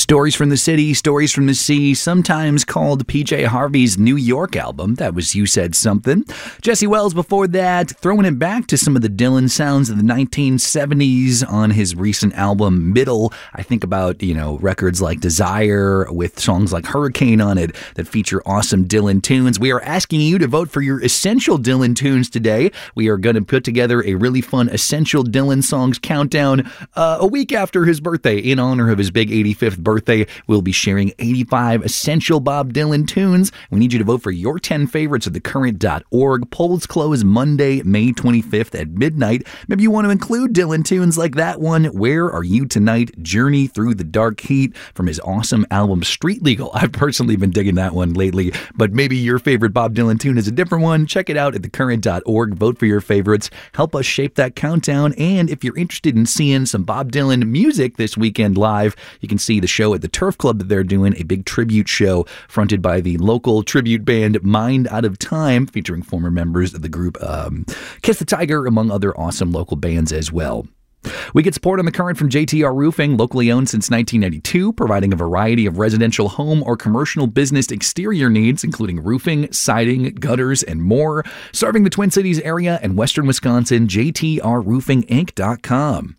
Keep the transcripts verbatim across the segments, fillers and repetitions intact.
Stories from the City, Stories from the Sea, sometimes called P J Harvey's New York album. That was You Said Something. Jesse Wells before that, throwing it back to some of the Dylan sounds of the nineteen seventies on his recent album, Middle. I think about, you know, records like Desire with songs like Hurricane on it that feature awesome Dylan tunes. We are asking you to vote for your essential Dylan tunes today. We are going to put together a really fun essential Dylan songs countdown uh, a week after his birthday in honor of his big eighty-fifth birthday. We'll be sharing eighty-five essential Bob Dylan tunes. We need you to vote for your ten favorites at the current dot org. Polls close Monday, May twenty-fifth at midnight. Maybe you want to include Dylan tunes like that one, Where Are You Tonight? Journey Through the Dark Heat from his awesome album Street Legal. I've personally been digging that one lately, but maybe your favorite Bob Dylan tune is a different one. Check it out at the current dot org. Vote for your favorites. Help us shape that countdown. And if you're interested in seeing some Bob Dylan music this weekend live, you can see the show at the Turf Club that they're doing, a big tribute show fronted by the local tribute band Mind Out of Time, featuring former members of the group um, Kiss the Tiger, among other awesome local bands as well. We get support on The Current from J T R Roofing, locally owned since nineteen ninety-two, providing a variety of residential home or commercial business exterior needs, including roofing, siding, gutters, and more. Serving the Twin Cities area and western Wisconsin, J T R roofing inc dot com.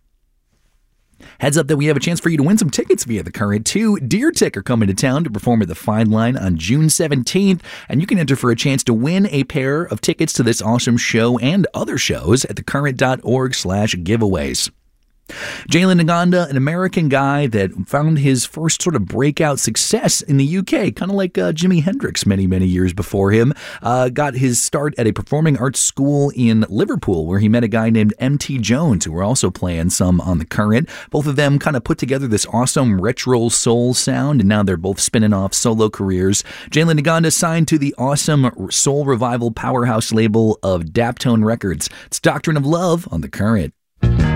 Heads up that we have a chance for you to win some tickets via The Current too. Deer Tick are coming to town to perform at the Fine Line on June seventeenth, and you can enter for a chance to win a pair of tickets to this awesome show and other shows at the current dot org slash giveaways. Jalen Naganda, an American guy that found his first sort of breakout success in the U K, kind of like uh, Jimi Hendrix many, many years before him, uh, got his start at a performing arts school in Liverpool, where he met a guy named M T Jones, who were also playing some on The Current. Both of them kind of put together this awesome retro soul sound, and now they're both spinning off solo careers. Jalen Naganda signed to the awesome soul revival powerhouse label of Daptone Records. It's Doctrine of Love on The Current.